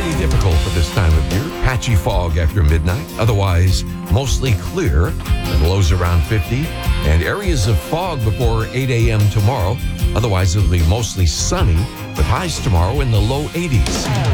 pretty difficult for this time of year. Patchy fog after midnight. Otherwise, mostly clear. The lows around 50. And areas of fog before 8 a.m. tomorrow. Otherwise, it'll be mostly sunny with highs tomorrow in the low 80s.